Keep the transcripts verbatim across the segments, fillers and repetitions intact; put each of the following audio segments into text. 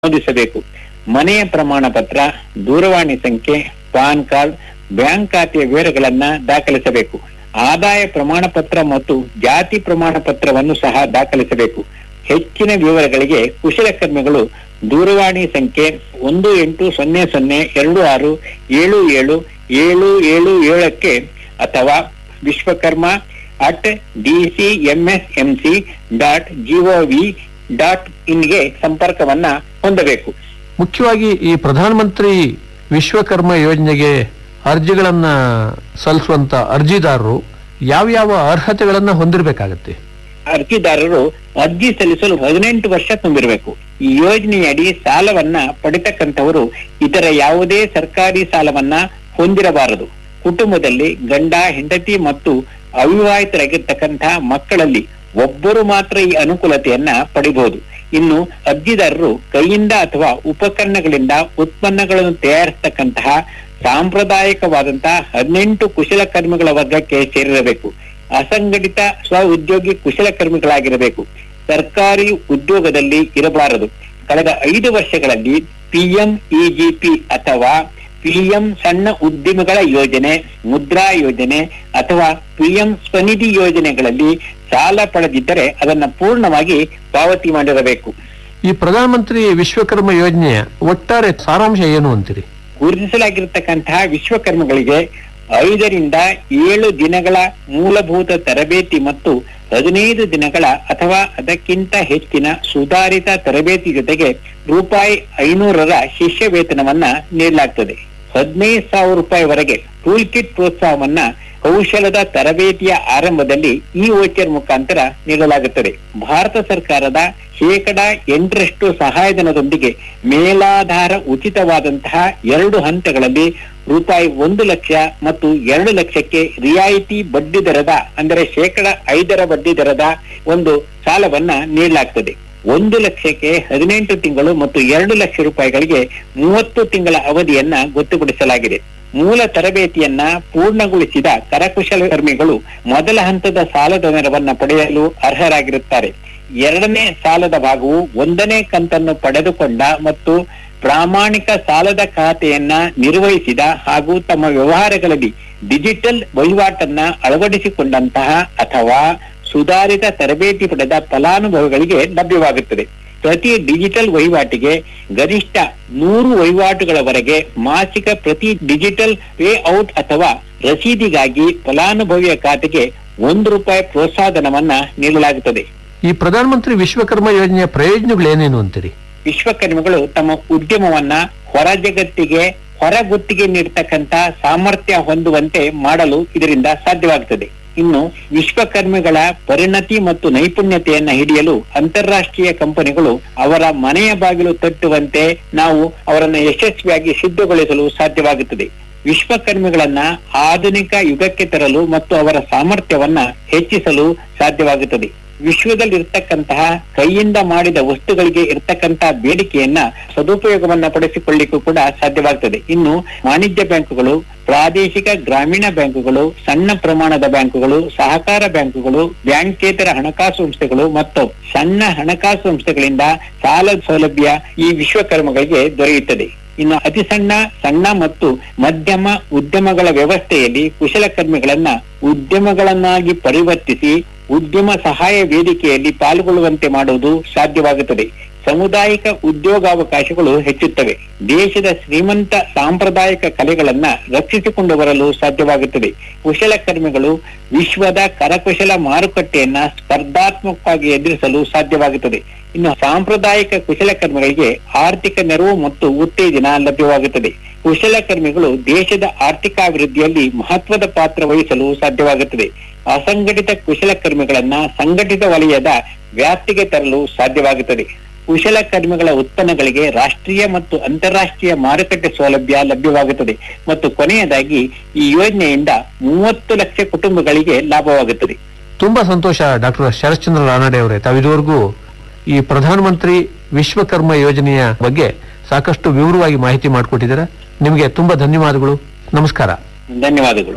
ನಮೂದಿಸಬೇಕು. ಮನೆಯ ಪ್ರಮಾಣ ಪತ್ರ, ದೂರವಾಣಿ ಸಂಖ್ಯೆ, ಪಾನ್ ಕಾರ್ಡ್, ಬ್ಯಾಂಕ್ ಖಾತೆಯ ವಿವರಗಳನ್ನ ದಾಖಲಿಸಬೇಕು. ಆದಾಯ ಪ್ರಮಾಣ ಪತ್ರ ಮತ್ತು ಜಾತಿ ಪ್ರಮಾಣ ಪತ್ರವನ್ನು ಸಹ ದಾಖಲಿಸಬೇಕು. ಹೆಚ್ಚಿನ ವಿವರಗಳಿಗೆ ಕುಶಲಕರ್ಮಿಗಳು ದೂರವಾಣಿ ಸಂಖ್ಯೆ ಒಂದು ಎಂಟು ಸೊನ್ನೆ ಸೊನ್ನೆ ಎರಡು ಆರು ಏಳು ಏಳು ಏಳು ಏಳು ಏಳಕ್ಕೆ ಅಥವಾ Vishwakarma at D C M S M C dot gov dot ಇನ್ಗೆ ಸಂಪರ್ಕವನ್ನ ಹೊಂದಬೇಕು. ಮುಖ್ಯವಾಗಿ ಈ ಪ್ರಧಾನ ಮಂತ್ರಿ ವಿಶ್ವಕರ್ಮ ಯೋಜನೆಗೆ ಅರ್ಜಿಗಳನ್ನ ಸಲ್ಲಿಸುವಂತ ಅರ್ಜಿದಾರರು ಯಾವ ಯಾವ ಅರ್ಹತೆಗಳನ್ನ ಹೊಂದಿರಬೇಕಾಗತ್ತೆ? ಅರ್ಜಿದಾರರು ಅರ್ಜಿ ಸಲ್ಲಿಸಲು ಹದಿನೆಂಟು ವರ್ಷ ತುಂಬಿರಬೇಕು. ಈ ಯೋಜನೆಯಡಿ ಸಾಲವನ್ನ ಪಡಿತಕ್ಕಂಥವರು ಇತರ ಯಾವುದೇ ಸರ್ಕಾರಿ ಸಾಲವನ್ನ ಹೊಂದಿರಬಾರದು. ಕುಟುಂಬದಲ್ಲಿ ಗಂಡ, ಹೆಂಡತಿ ಮತ್ತು ಅವಿವಾಹಿತರಾಗಿರ್ತಕ್ಕಂತಹ ಮಕ್ಕಳಲ್ಲಿ ಒಬ್ಬರು ಮಾತ್ರ ಈ ಅನುಕೂಲತೆಯನ್ನ ಪಡಿಬಹುದು. ಇನ್ನು ಅರ್ಜಿದಾರರು ಕೈಯಿಂದ ಅಥವಾ ಉಪಕರಣಗಳಿಂದ ಉತ್ಪನ್ನಗಳನ್ನು ತಯಾರಿಸತಕ್ಕಂತಹ ಸಾಂಪ್ರದಾಯಿಕವಾದಂತಹ ಹದಿನೆಂಟು ಕುಶಲಕರ್ಮಿಗಳ ವರ್ಗಕ್ಕೆ ಸೇರಿರಬೇಕು. ಅಸಂಘಟಿತ ಸ್ವ ಉದ್ಯೋಗಿ ಕುಶಲಕರ್ಮಿಗಳಾಗಿರಬೇಕು. ಸರ್ಕಾರಿ ಉದ್ಯೋಗದಲ್ಲಿ ಇರಬಾರದು. ಕಳೆದ ಐದು ವರ್ಷಗಳಲ್ಲಿ ಪಿಎಂ ಇಜಿಪಿ ಅಥವಾ ಪಿಎಂ ಸಣ್ಣ ಉದ್ಯಮಿಗಳ ಯೋಜನೆ, ಮುದ್ರಾ ಯೋಜನೆ ಅಥವಾ ಪಿಎಂ ಸ್ವನಿಧಿ ಯೋಜನೆಗಳಲ್ಲಿ ಸಾಲ ಪಡೆದಿದ್ದರೆ ಅದನ್ನ ಪೂರ್ಣವಾಗಿ ಪಾವತಿ ಮಾಡಿರಬೇಕು. ಈ ಪ್ರಧಾನ ಮಂತ್ರಿ ವಿಶ್ವಕರ್ಮ ಯೋಜನೆಯ ಒಟ್ಟಾರೆ ಸಾರಾಂಶ ಏನು ಅಂತೀರಿ? ಗುರುತಿಸಲಾಗಿರತಕ್ಕಂತಹ ವಿಶ್ವಕರ್ಮಿಗಳಿಗೆ ಐದರಿಂದ ಏಳು ದಿನಗಳ ಮೂಲಭೂತ ತರಬೇತಿ ಮತ್ತು ಹದಿನೈದು ದಿನಗಳ ಅಥವಾ ಅದಕ್ಕಿಂತ ಹೆಚ್ಚಿನ ಸುಧಾರಿತ ತರಬೇತಿ ಜೊತೆಗೆ ರೂಪಾಯಿ ಐನೂರರ ಶಿಷ್ಯ ವೇತನವನ್ನ ನೀಡಲಾಗ್ತದೆ. ಹದಿನೈದು ಸಾವಿರ ರೂಪಾಯಿವರೆಗೆ ಟೂಲ್ ಕಿಟ್ ಪ್ರೋತ್ಸಾಹವನ್ನ ಕೌಶಲದ ತರಬೇತಿಯ ಆರಂಭದಲ್ಲಿ ಈ ವೋಚರ್ ಮುಖಾಂತರ ನೀಡಲಾಗುತ್ತದೆ. ಭಾರತ ಸರ್ಕಾರದ ಶೇಕಡ ಎಂಟರಷ್ಟು ಸಹಾಯಧನದೊಂದಿಗೆ ಮೇಲಾಧಾರ ಉಚಿತವಾದಂತಹ ಎರಡು ಹಂತಗಳಲ್ಲಿ ರೂಪಾಯಿ ಒಂದು ಲಕ್ಷ ಮತ್ತು ಎರಡು ಲಕ್ಷಕ್ಕೆ ರಿಯಾಯಿತಿ ಬಡ್ಡಿ ದರದ ಅಂದರೆ ಶೇಕಡ ಐದರ ಬಡ್ಡಿ ದರದ ಒಂದು ಸಾಲವನ್ನ ನೀಡಲಾಗ್ತದೆ. ಒಂದು ಲಕ್ಷಕ್ಕೆ ಹದಿನೆಂಟು ತಿಂಗಳು ಮತ್ತು ಎರಡು ಲಕ್ಷ ರೂಪಾಯಿಗಳಿಗೆ ಮೂವತ್ತು ತಿಂಗಳ ಅವಧಿಯನ್ನ ಗೊತ್ತುಪಡಿಸಲಾಗಿದೆ. ಮೂಲ ತರಬೇತಿಯನ್ನ ಪೂರ್ಣಗೊಳಿಸಿದ ಕರಕುಶಲಕರ್ಮಿಗಳು ಮೊದಲ ಹಂತದ ಸಾಲದ ನೆರವನ್ನ ಪಡೆಯಲು ಅರ್ಹರಾಗಿರುತ್ತಾರೆ. ಎರಡನೇ ಸಾಲದ ಭಾಗವು ಒಂದನೇ ಕಂತನ್ನು ಪಡೆದುಕೊಂಡ ಮತ್ತು ಪ್ರಾಮಾಣಿಕ ಸಾಲದ ಖಾತೆಯನ್ನ ನಿರ್ವಹಿಸಿದ ಹಾಗೂ ತಮ್ಮ ವ್ಯವಹಾರಗಳಲ್ಲಿ ಡಿಜಿಟಲ್ ವಹಿವಾಟನ್ನ ಅಳವಡಿಸಿಕೊಂಡಂತಹ ಅಥವಾ ಸುಧಾರಿತ ತರಬೇತಿ ಪಡೆದ ಫಲಾನುಭವಿಗಳಿಗೆ ಲಭ್ಯವಾಗುತ್ತದೆ. ಪ್ರತಿ ಡಿಜಿಟಲ್ ವಹಿವಾಟಿಗೆ ಗರಿಷ್ಠ ನೂರು ವಹಿವಾಟುಗಳವರೆಗೆ ಮಾಸಿಕ ಪ್ರತಿ ಡಿಜಿಟಲ್ ಪೇ ಔಟ್ ಅಥವಾ ರಸೀದಿಗಾಗಿ ಫಲಾನುಭವಿಯ ಖಾತೆಗೆ ಒಂದು ರೂಪಾಯಿ ಪ್ರೋತ್ಸಾಹಧನವನ್ನ ನೀಡಲಾಗುತ್ತದೆ. ಈ ಪ್ರಧಾನ ಮಂತ್ರಿ ವಿಶ್ವಕರ್ಮ ಯೋಜನೆಯ ಪ್ರಯೋಜನಗಳೇನೇನು ಅಂತೀರಿ? ವಿಶ್ವಕರ್ಮಿಗಳು ತಮ್ಮ ಉದ್ಯಮವನ್ನ ಹೊರ ಜಗತ್ತಿಗೆ ಹೊರ ಗುತ್ತಿಗೆ ನೀಡತಕ್ಕಂತ ಸಾಮರ್ಥ್ಯ ಹೊಂದುವಂತೆ ಮಾಡಲು ಇದರಿಂದ ಸಾಧ್ಯವಾಗುತ್ತದೆ. ಇನ್ನು ವಿಶ್ವಕರ್ಮಿಗಳ ಪರಿಣತಿ ಮತ್ತು ನೈಪುಣ್ಯತೆಯನ್ನ ಹಿಡಿಯಲು ಅಂತಾರಾಷ್ಟ್ರೀಯ ಕಂಪನಿಗಳು ಅವರ ಮನೆಯ ಬಾಗಿಲು ತಟ್ಟುವಂತೆ ನಾವು ಅವರನ್ನ ಯಶಸ್ವಿಯಾಗಿ ಸಿದ್ಧಗೊಳಿಸಲು ಸಾಧ್ಯವಾಗುತ್ತದೆ. ವಿಶ್ವಕರ್ಮಿಗಳನ್ನ ಆಧುನಿಕ ಯುಗಕ್ಕೆ ತರಲು ಮತ್ತು ಅವರ ಸಾಮರ್ಥ್ಯವನ್ನ ಹೆಚ್ಚಿಸಲು ಸಾಧ್ಯವಾಗುತ್ತದೆ. ವಿಶ್ವದಲ್ಲಿ ಇರ್ತಕ್ಕಂತಹ ಕೈಯಿಂದ ಮಾಡಿದ ವಸ್ತುಗಳಿಗೆ ಇರ್ತಕ್ಕಂತಹ ಬೇಡಿಕೆಯನ್ನ ಸದುಪಯೋಗವನ್ನ ಪಡಿಸಿಕೊಳ್ಳಿಕ್ಕೂ ಕೂಡ ಸಾಧ್ಯವಾಗ್ತದೆ. ಇನ್ನು ವಾಣಿಜ್ಯ ಬ್ಯಾಂಕುಗಳು, ಪ್ರಾದೇಶಿಕ ಗ್ರಾಮೀಣ ಬ್ಯಾಂಕುಗಳು, ಸಣ್ಣ ಪ್ರಮಾಣದ ಬ್ಯಾಂಕುಗಳು, ಸಹಕಾರ ಬ್ಯಾಂಕುಗಳು, ಬ್ಯಾಂಕೇತರ ಹಣಕಾಸು ಸಂಸ್ಥೆಗಳು ಮತ್ತು ಸಣ್ಣ ಹಣಕಾಸು ಸಂಸ್ಥೆಗಳಿಂದ ಸಾಲ ಸೌಲಭ್ಯ ಈ ವಿಶ್ವಕರ್ಮಗಳಿಗೆ ದೊರೆಯುತ್ತದೆ. ಇನ್ನು ಅತಿ ಸಣ್ಣ ಸಣ್ಣ ಮತ್ತು ಮಧ್ಯಮ ಉದ್ಯಮಗಳ ವ್ಯವಸ್ಥೆಯಲ್ಲಿ ಕುಶಲಕರ್ಮಿಗಳನ್ನ ಉದ್ಯಮಗಳನ್ನಾಗಿ ಪರಿವರ್ತಿಸಿ ಉದ್ಯಮ ಸಹಾಯ ವೇದಿಕೆಯಲ್ಲಿ ಪಾಲ್ಗೊಳ್ಳುವಂತೆ ಮಾಡುವುದು ಸಾಧ್ಯವಾಗುತ್ತದೆ. ಸಾಮುದಾಯಿಕ ಉದ್ಯೋಗಾವಕಾಶಗಳು ಹೆಚ್ಚುತ್ತವೆ. ದೇಶದ ಶ್ರೀಮಂತ ಸಾಂಪ್ರದಾಯಿಕ ಕಲೆಗಳನ್ನ ರಕ್ಷಿಸಿಕೊಂಡು ಬರಲು ಸಾಧ್ಯವಾಗುತ್ತದೆ. ಕುಶಲಕರ್ಮಿಗಳು ವಿಶ್ವದ ಕರಕುಶಲ ಮಾರುಕಟ್ಟೆಯನ್ನ ಸ್ಪರ್ಧಾತ್ಮಕವಾಗಿ ಎದುರಿಸಲು ಸಾಧ್ಯವಾಗುತ್ತದೆ. ಇನ್ನು ಸಾಂಪ್ರದಾಯಿಕ ಕುಶಲಕರ್ಮಿಗಳಿಗೆ ಆರ್ಥಿಕ ನೆರವು ಮತ್ತು ಉತ್ತೇಜನ ಲಭ್ಯವಾಗುತ್ತದೆ. ಕುಶಲಕರ್ಮಿಗಳು ದೇಶದ ಆರ್ಥಿಕಾಭಿವೃದ್ಧಿಯಲ್ಲಿ ಮಹತ್ವದ ಪಾತ್ರ ವಹಿಸಲು ಸಾಧ್ಯವಾಗುತ್ತದೆ. ಅಸಂಘಟಿತ ಕುಶಲಕರ್ಮಿಗಳನ್ನ ಸಂಘಟಿತ ವಲಯದ ವ್ಯಾಪ್ತಿಗೆ ತರಲು ಸಾಧ್ಯವಾಗುತ್ತದೆ. ಕುಶಲಕರ್ಮಿಗಳ ಉತ್ಪನ್ನಗಳಿಗೆ ರಾಷ್ಟ್ರೀಯ ಮತ್ತು ಅಂತಾರಾಷ್ಟ್ರೀಯ ಮಾರುಕಟ್ಟೆ ಸೌಲಭ್ಯ ಲಭ್ಯವಾಗುತ್ತದೆ. ಮತ್ತು ಕೊನೆಯದಾಗಿ ಈ ಯೋಜನೆಯಿಂದ ಮೂವತ್ತು ಲಕ್ಷ ಕುಟುಂಬಗಳಿಗೆ ಲಾಭವಾಗುತ್ತದೆ. ತುಂಬಾ ಸಂತೋಷ ಡಾಕ್ಟರ್ ಶರಶ್ಚಂದ್ರ ರಾನಡೆ ಅವರೇ. ತಾವಿದುವರೆಗೂ ಈ ಪ್ರಧಾನ ಮಂತ್ರಿ ವಿಶ್ವಕರ್ಮ ಯೋಜನೆಯ ಬಗ್ಗೆ ಸಾಕಷ್ಟು ವಿವರವಾಗಿ ಮಾಹಿತಿ ಮಾಡಿಕೊಟ್ಟಿದ್ದೀರಾ. ನಿಮಗೆ ತುಂಬಾ ಧನ್ಯವಾದಗಳು. ನಮಸ್ಕಾರ. ಧನ್ಯವಾದಗಳು.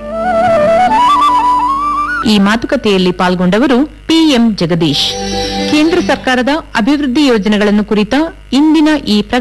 ಈ ಮಾತುಕತೆಯಲ್ಲಿ ಪಾಲ್ಗೊಂಡವರು ಪಿಎಂ ಜಗದೀಶ್. ಕೇಂದ್ರ ಸರ್ಕಾರದ ಅಭಿವೃದ್ಧಿ ಯೋಜನೆಗಳನ್ನು ಕುರಿತ ಇಂದಿನ ಈ